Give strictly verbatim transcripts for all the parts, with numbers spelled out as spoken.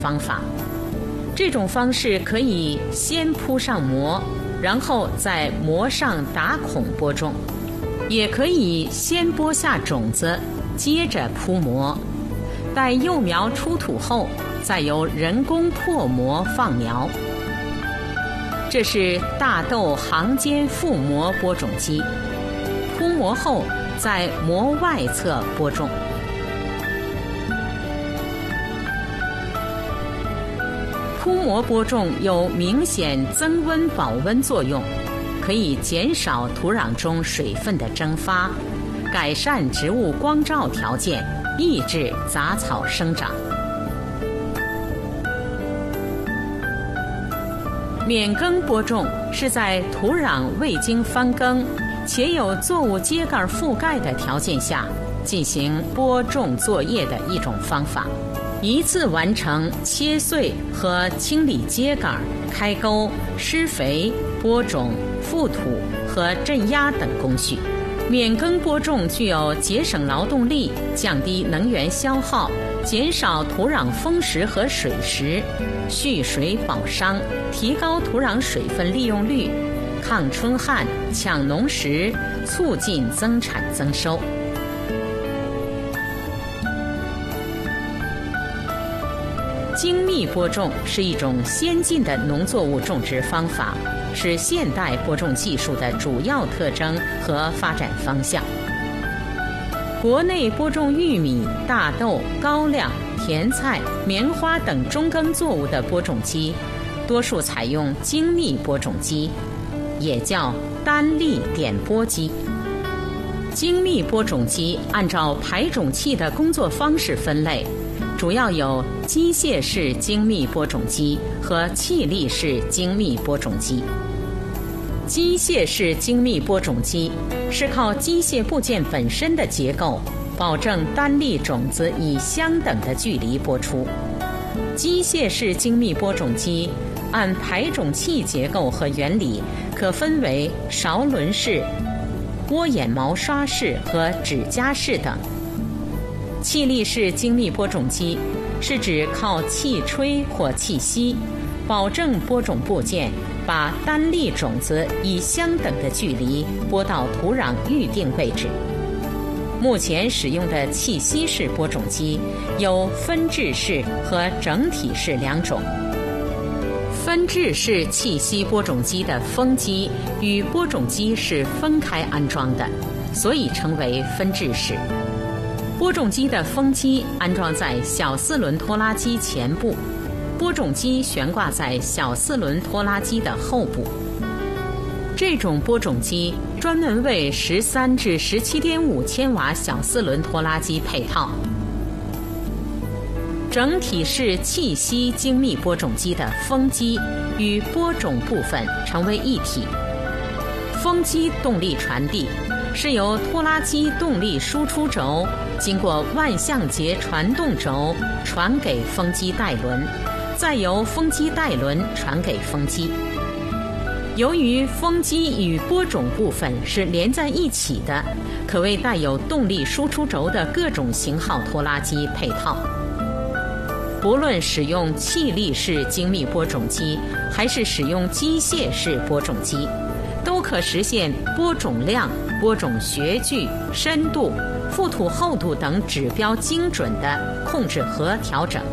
方法。这种方式可以先铺上膜，然后在膜上打孔播种，也可以先播下种子，接着铺膜，待幼苗出土后，再由人工破膜放苗。这是大豆行间覆膜播种机，铺膜后在膜外侧播种。铺膜播种有明显增温保温作用，可以减少土壤中水分的蒸发，改善植物光照条件，抑制杂草生长。免耕播种是在土壤未经翻耕且有作物秸秆覆盖的条件下进行播种作业的一种方法，一次完成切碎和清理秸秆、开沟、施肥、播种、覆土和镇压等工序。免耕播种具有节省劳动力、降低能源消耗、减少土壤风蚀和水蚀、蓄水保墒、提高土壤水分利用率、抗春旱、抢农时、促进增产增收。精密播种是一种先进的农作物种植方法，是现代播种技术的主要特征和发展方向。国内播种玉米、大豆、高粱、甜菜、棉花等中耕作物的播种机，多数采用精密播种机，也叫单粒点播机。精密播种机按照排种器的工作方式分类，主要有机械式精密播种机和气力式精密播种机。机械式精密播种机是靠机械部件本身的结构，保证单粒种子以相等的距离播出。机械式精密播种机按排种器结构和原理，可分为勺轮式、窝眼毛刷式和指夹式等。气力式精密播种机是指靠气吹或气吸，保证播种部件把单粒种子以相等的距离播到土壤预定位置。目前使用的气吸式播种机有分置式和整体式两种。分置式气吸播种机的风机与播种机是分开安装的，所以称为分置式。播种机的风机安装在小四轮拖拉机前部，播种机悬挂在小四轮拖拉机的后部。这种播种机专门为十三至十七点五千瓦小四轮拖拉机配套。整体式气吸精密播种机的风机与播种部分成为一体。风机动力传递是由拖拉机动力输出轴经过万向节传动轴传给风机带轮，再由风机带轮传给风机。由于风机与播种部分是连在一起的，可谓带有动力输出轴的各种型号拖拉机配套。不论使用气力式精密播种机还是使用机械式播种机，都可实现播种量、播种学距、深度、覆土厚度等指标精准的控制和调整。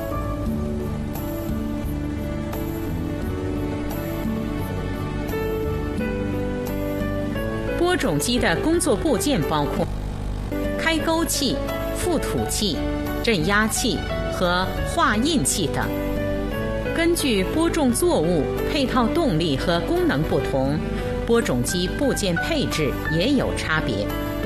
播种机的工作部件包括开沟器、覆土器、镇压器和画印器等。根据播种作物、配套动力和功能不同，播种机部件配置也有差别。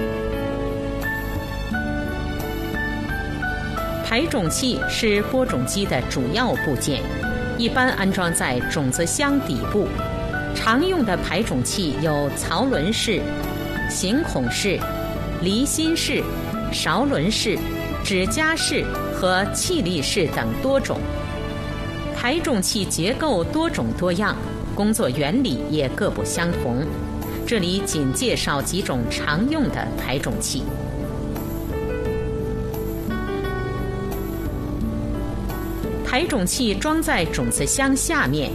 排种器是播种机的主要部件，一般安装在种子箱底部。常用的排种器有槽轮式、行孔式、离心式、勺轮式、指夹式和气力式等多种。排种器结构多种多样，工作原理也各不相同。这里仅介绍几种常用的排种器。排排种器装在种子箱下面，